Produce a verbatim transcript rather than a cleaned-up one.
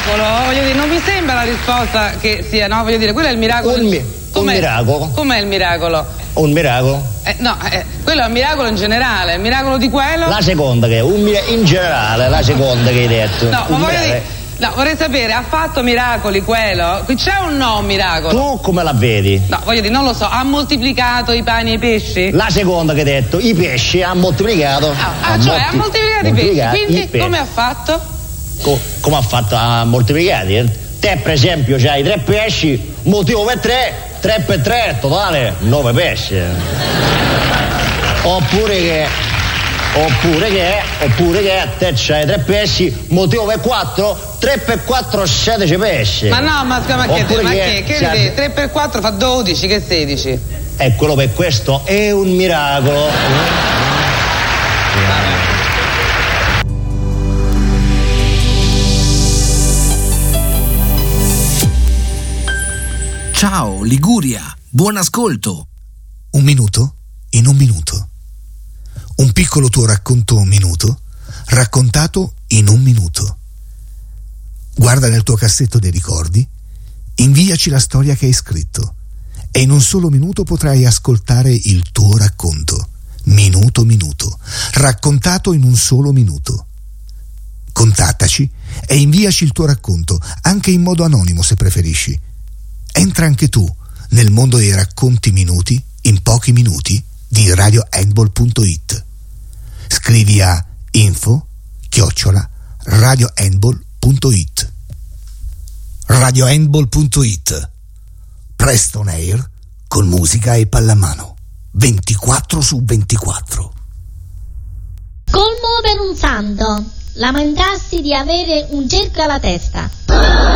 miracolo, voglio dire, non mi sembra la risposta che sia, no? Voglio dire, quello è il miracolo. Un, mi- un miracolo. Com'è il miracolo? Un miracolo? Eh, no, eh, quello è un miracolo in generale, il miracolo di quello? La seconda che è un mir- in generale, la seconda che hai detto. No, un ma voglio miracolo. dire, no, vorrei sapere, ha fatto miracoli quello? Qui c'è un no miracolo? Tu come la vedi? No, voglio dire, non lo so, ha moltiplicato i pani e i pesci? La seconda che hai detto, i pesci ha moltiplicato. Ah, ah, ha cioè molti- ha moltiplicato i moltiplicato pesci, quindi i pesci. come ha fatto? Co- come ha fatto a moltiplicati? eh? Te per esempio c'hai tre pesci, motivo per tre, tre per tre, totale nove pesci. Oppure che, oppure che, oppure che te c'hai tre pesci, motivo per quattro, tre per quattro, sedici pesci. Ma no, ma, ma che, Oppure ma che- che, che c'hai- ride? tre per quattro fa dodici, che sedici? E quello per questo è un miracolo. Ciao Liguria, buon ascolto. Un minuto in un minuto. Un piccolo tuo racconto un minuto, raccontato in un minuto. Guarda nel tuo cassetto dei ricordi, inviaci la storia che hai scritto e in un solo minuto potrai ascoltare il tuo racconto. Minuto minuto, raccontato in un solo minuto. Contattaci e inviaci il tuo racconto, anche in modo anonimo se preferisci. Entra anche tu nel mondo dei racconti minuti in pochi minuti di radio handball punto it. Scrivi a info chiocciola radio handball punto it. radio handball punto it. Presto on air con musica e pallamano ventiquattro su ventiquattro. Colmo per un santo. Lamentarsi di avere un cerchio alla testa.